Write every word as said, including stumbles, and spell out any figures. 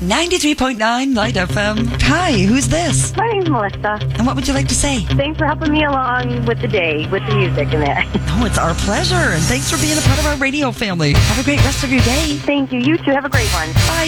ninety-three point nine Light F M. Hi, who's this? My name's Melissa. And what would you like to say? Thanks for helping me along with the day, with the music and that. Oh, it's our pleasure. And thanks for being a part of our radio family. Have a great rest of your day. Thank you. You too. Have a great one. Bye.